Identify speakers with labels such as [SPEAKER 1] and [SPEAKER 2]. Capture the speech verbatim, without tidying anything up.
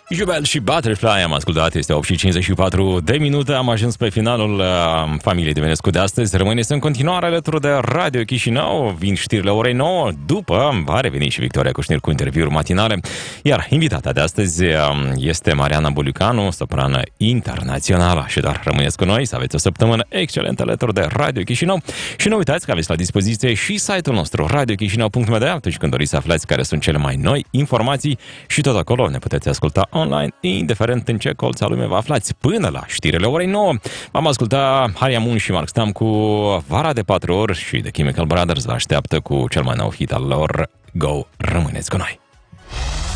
[SPEAKER 1] Jubel și Butterfly am ascultat, este opt și cincizeci și patru de minute, am ajuns pe finalul uh, familiei de Venescu de astăzi. Rămâneți în continuare alături de Radio Chișinău, vin știrile orei nouă, după va reveni și Victoria Cușnir cu interviuri matinale, iar invitata de astăzi uh, este Mariana Boliucanu, soprană internațională. Și doar rămâneți cu noi, să aveți o săptămână excelentă alături de Radio Chișinău și nu uitați că aveți la dispoziție și site-ul nostru radio chișinău punct m d atunci când doriți să aflați care sunt cele mai noi informații și tot acolo ne puteți asculta online, indiferent în ce colț al lumii vă aflați. Până la știrile orei nouă, am ascultat Haria Moon și Mark Stam cu Vara de patru ori și The Chemical Brothers vă așteaptă cu cel mai nou hit al lor, Go, rămâneți cu noi!